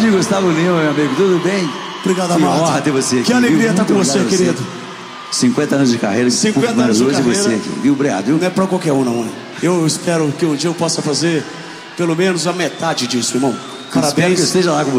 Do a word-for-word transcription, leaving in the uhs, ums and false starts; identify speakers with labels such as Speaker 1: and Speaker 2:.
Speaker 1: Valdir Gustavo Lima, meu amigo, tudo bem?
Speaker 2: Obrigado,
Speaker 1: que
Speaker 2: Amado.
Speaker 1: Que honra ter você aqui.
Speaker 2: Que alegria estar com você,
Speaker 1: você,
Speaker 2: querido.
Speaker 1: cinquenta anos de carreira,
Speaker 2: cinquenta anos de
Speaker 1: hoje
Speaker 2: carreira.
Speaker 1: você aqui, viu, Obrigado, viu?
Speaker 2: Não é pra qualquer um, não. Eu espero que um dia eu possa fazer pelo menos a metade disso, irmão.
Speaker 1: Parabéns. Espero que eu esteja lá com você.